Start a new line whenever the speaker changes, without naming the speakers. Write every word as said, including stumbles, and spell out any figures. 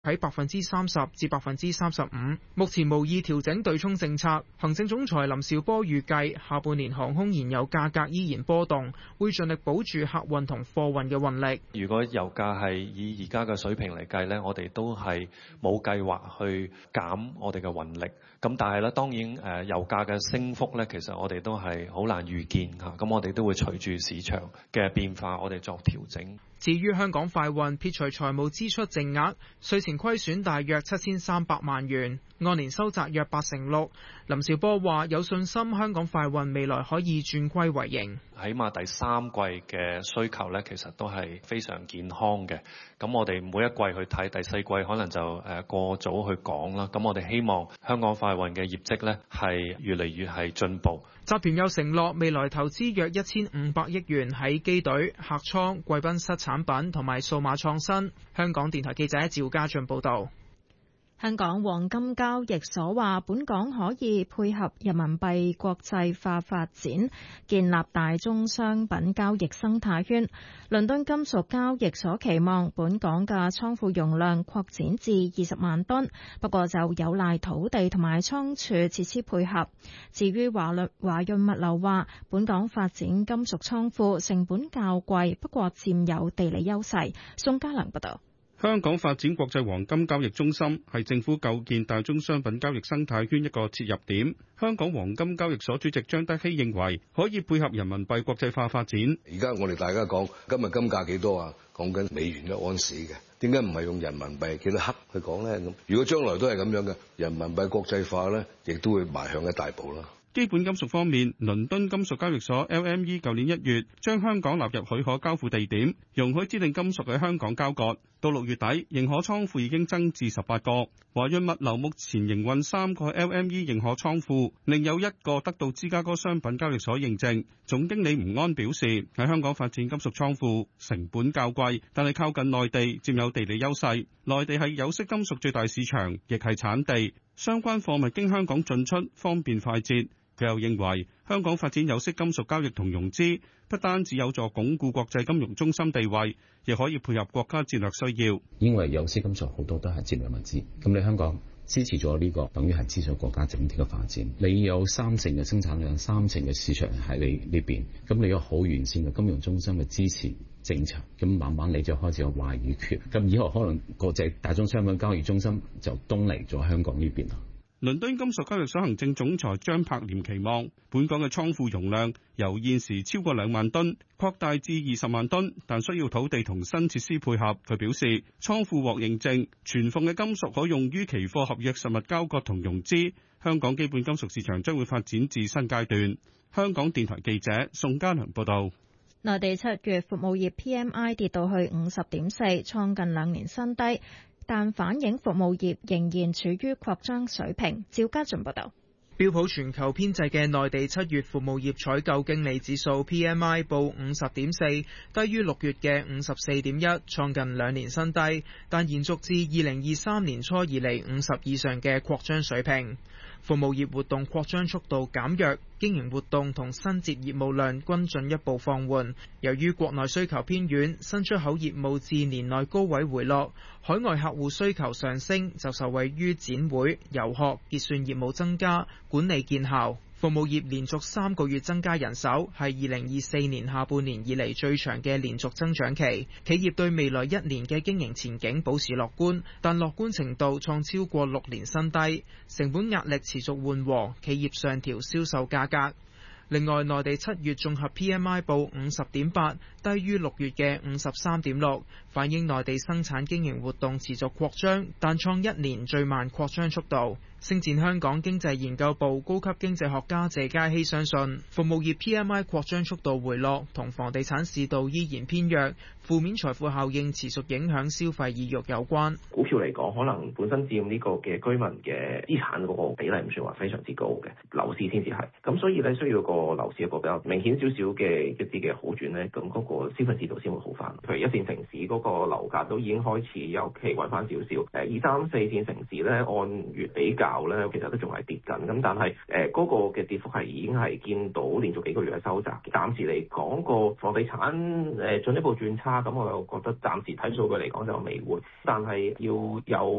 喺百分之三十至百分之三十五，目前無意調整對沖政策。行政總裁林紹波預計下半年航空燃油價格依然波動，會盡力保住客運同貨運嘅運力。
如果油價係以而家嘅水平嚟計呢，我哋都係冇計劃去減我哋嘅運力。咁但係咧，當然誒油價嘅升幅咧，其實我哋都係好難預見嚇。咁我哋都會隨住市場嘅變化，我哋作調整。
至於香港快運撇除財務支出淨額，稅前虧損大約七千三百萬元，按年收窄約八成六。林紹波話有信心香港快運未來可以轉虧為盈。
起碼第三季嘅需求咧，其實都係非常健康嘅。咁我哋每一季去睇，第四季可能就誒過早去講啦。咁我哋希望香港快運嘅業績咧係越嚟越係進步。
集團又承諾未來投資約一千五百億元喺機隊、客艙、貴賓室產品同埋數碼創新。香港電台記者趙家俊報導。
香港黃金交易所話，本港可以配合人民幣國際化發展，建立大宗商品交易生態圈。倫敦金屬交易所期望本港嘅倉庫容量擴展至二十萬噸，不過就有賴土地同埋倉儲設施配合。至於華潤華潤物流話，本港發展金屬倉庫成本較貴，不過佔有地理優勢。宋家良報道。
香港發展國際黃金交易中心係政府構建大宗商品交易生態圈一個切入點。香港黃金交易所主席張德熙認為，可以配合人民幣國際化發展。
而家我哋大家講今日金價幾多啊？講緊美元一盎司嘅，點解唔係用人民幣幾多克去講呢？咁如果將來都係咁樣嘅，人民幣國際化呢，亦都會邁向一大步啦。
基本金屬方面，倫敦金屬交易所 L M E 舊年一月將香港納入許可交付地點，容許指定金屬喺香港交割。到六月底，認可倉庫已經增至十八個。華潤物流目前營運三個 L M E 認可倉庫，另有一個得到芝加哥商品交易所認證。總經理吳安表示，喺香港發展金屬倉庫成本較貴，但係靠近內地，佔有地理優勢。內地係有色金屬最大市場，亦係產地，相關貨物經香港進出方便快捷。佢又認為，香港發展有色金屬交易同融資，不單只有助鞏固國際金融中心地位，亦可以配合國家戰略需要。
因為有色金屬好多都係戰略物資，咁你香港支持咗呢個，等於係支持國家整體嘅發展。你有三成嘅生產量，三成嘅市場喺你呢邊，咁你有好完善嘅金融中心嘅支持政策，咁慢慢你就開始有話語權。咁以後可能國際大宗商品交易中心就東嚟咗香港呢邊啦。
倫敦金屬交易所行政總裁張柏廉期望本港嘅倉庫容量由現時超過兩萬噸擴大至二十萬噸，但需要土地同新設施配合。佢表示，倉庫獲認證，存放嘅金屬可用於期貨合約實物交割同融資。香港基本金屬市場將會發展至新階段。香港電台記者宋家良報道。
內地七月服務業 P M I 跌到去五十點四，創近兩年新低。但反映服務業仍然處於擴張水平。趙家俊報道。
標普全球編製嘅內地七月服務業採購經理指數 P M I 報五十點四，低於六月嘅五十四點一，創近兩年新低，但延續至二零二三年初以嚟五十以上嘅擴張水平。服務業活動擴張速度減弱，經營活動同新接業務量均進一步放緩。由於國內需求偏軟，新出口業務自年內高位回落，海外客戶需求上升，就受惠於展會、遊學、結算業務增加，管理見效。服務業連續三個月增加人手，係二零二四年下半年以嚟最長嘅連續增長期。企業對未來一年嘅經營前景保持樂觀，但樂觀程度創超過六年新低。成本壓力持續緩和，企業上調銷售價格。另外，內地七月綜合 P M I 報五十點八，低於六月嘅五十三點六，反映內地生產經營活動持續擴張，但創一年最慢擴張速度。星展香港經濟研究部高級經濟學家謝佳希相信，服務業 P M I 擴張速度回落同房地產市道依然偏弱，負面財富效應持續影響消費意欲有關。
股票嚟講，可能本身佔呢個嘅居民嘅資產嗰個比例唔算話非常之高嘅，樓市先至係。咁所以咧，需要個樓市一個比較明顯少少嘅一啲嘅好轉咧，咁嗰個消費市道先會好翻。譬如一線城市嗰個樓價都已經開始有企穩翻少少，誒二三四線城市咧按月比較咧，其實都仲係跌緊，咁但係誒嗰個嘅跌幅係已經係見到連續幾個月嘅收窄。暫時嚟講，個房地產誒進一步轉差，咁我又覺得暫時睇數據嚟講就未會，但係要有